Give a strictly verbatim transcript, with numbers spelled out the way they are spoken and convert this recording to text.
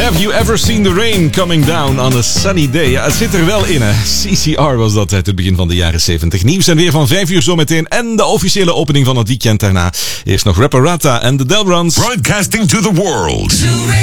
Have you ever seen the rain coming down on a sunny day? Ja, het zit er wel in, hè. C C R was dat uit het begin van de jaren zeventig. Nieuws en weer van vijf uur zometeen. En de officiële opening van het weekend daarna. Eerst nog Rapper Rata en de Delbrons. Broadcasting to the world.